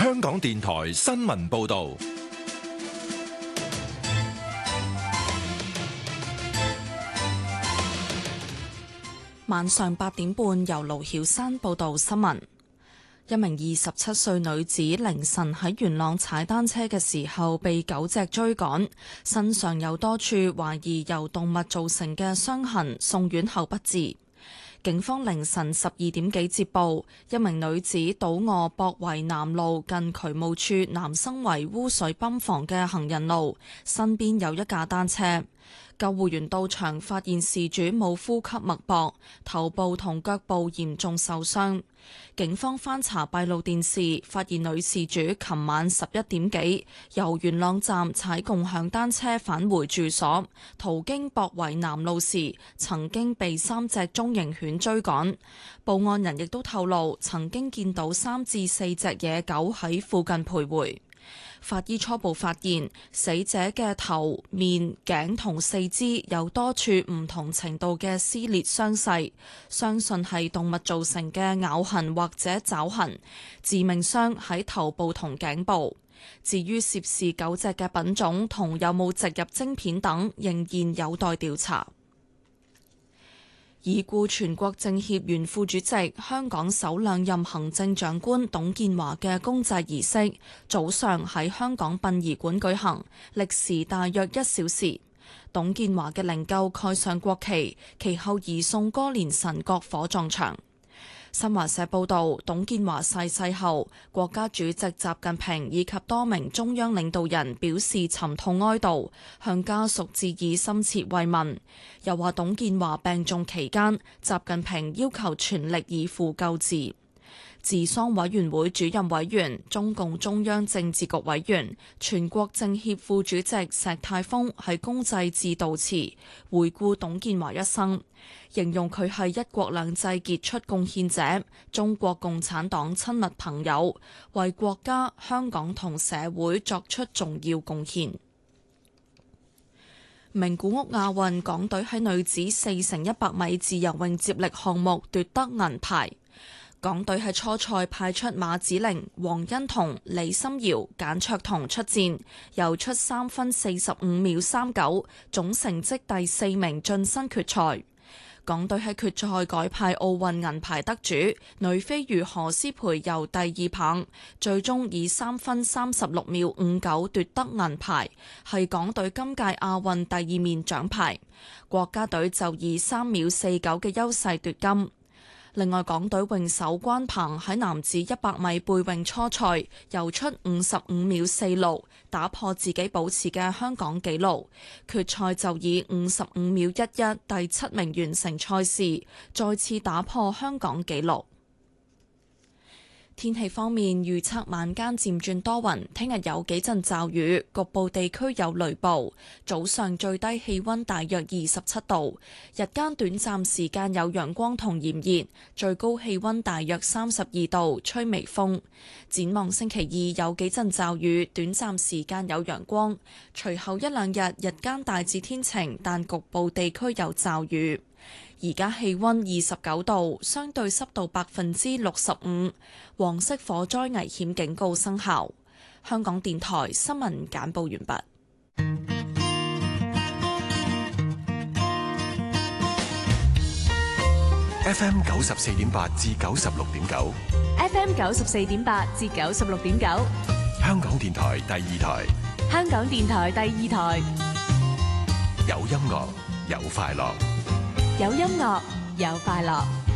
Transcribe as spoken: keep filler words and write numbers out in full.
香港電台新聞報道。 晚上八點半，由盧曉珊報道新聞。一名二十七歲女子凌晨喺元朗踩單車嘅時候被狗隻追趕，身上有多處懷疑由動物造成嘅傷痕，送院後不治。警方凌晨十二點幾接報，一名女子倒卧博圍南路近渠務處南生圍污水泵房嘅行人路，身邊有一架單車。救護員到場發現事主冇呼吸脈搏，頭部同腳部嚴重受傷。警方翻查閉路電視，發現女事主琴晚十一點幾由元朗站踩共享單車返回住所，途經博圍南路時曾經被三隻中型犬追趕。報案人亦都透露，曾經見到三至四隻野狗喺附近徘徊。法醫初步發現，死者嘅頭、面、頸同四肢有多處唔同程度嘅撕裂傷勢，相信係動物造成嘅咬痕或者爪痕。致命傷喺頭部同頸部。至於涉事狗隻嘅品種同有冇植入晶片等，仍然有待調查。已故全國政協原副主席、香港首兩任行政長官董建華嘅公祭儀式，早上喺香港殯儀館舉行，歷時大約一小時。董建華嘅靈柩蓋上國旗，其後移送歌連臣角火葬場。新華社報道，董建華逝世後，國家主席習近平以及多名中央領導人表示沉痛哀悼，向家屬致以深切慰問。又話董建華病重期間，習近平要求全力以赴救治。治喪委員會主任委員、中共中央政治局委員、全國政協副主席石泰峰喺公祭致悼詞回顧董建華一生，形容佢係一國兩制傑出貢獻者，中國共產黨親密朋友，為國家、香港同社會作出重要貢獻。名古屋亞運，港隊喺女子四乘一百米自由泳接力項目奪得銀牌。港隊喺初賽派出馬子玲、黃欣彤、李心遙、簡卓彤出戰，游出三分四十五秒三九，總成績第四名晉身決賽。港隊喺決賽改派奧運銀牌得主女飛魚何詩蓓游第二棒，最終以三分三十六秒五九奪得銀牌，係港隊今屆亞運第二面獎牌。國家隊就以三秒四九嘅優勢奪金。另外，港隊泳手關鵬喺男子一百米背泳初賽游出五十五秒四六，打破自己保持嘅香港紀錄。決賽就以五十五秒一一第七名完成賽事，再次打破香港紀錄。天氣方面，預測晚間漸轉多雲，聽日有幾陣驟雨，局部地區有雷暴。早上最低氣溫大約二十七度，日間短暫時間有陽光同炎熱，最高氣溫大約三十二度，吹微風。展望星期二有幾陣驟雨，短暫時間有陽光，隨後一兩日日間大致天晴，但局部地區有驟雨。而家氣溫二十九度，相對濕度百分之六十五，黃色火災危險警告生效。香港電台新聞簡報完畢。 F M 九十四點八至九十六點九 ，F M 九十四點八至九十六點九， 香港電台第二台， 香港電台第二台， 有音樂有快樂。 有音樂，有快樂。